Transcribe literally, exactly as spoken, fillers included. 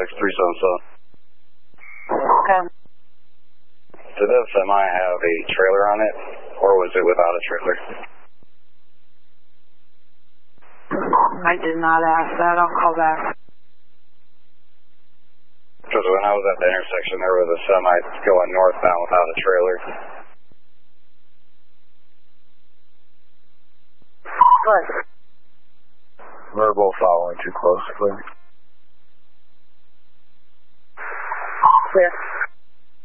six three seven seven. Okay. Did that semi have a trailer on it, or was it without a trailer? I did not ask that. I'll call back. Because when I was at the intersection, there was a semi going northbound without a trailer. What? Verbal following too closely. Clear.